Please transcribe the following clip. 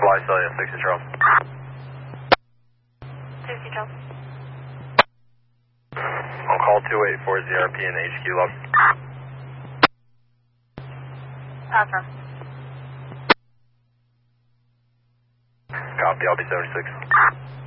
July Celia, 60 Charles. 60 Charles. On call 284 ZRP and HQ log. Affirm. Copy, I'll be 76.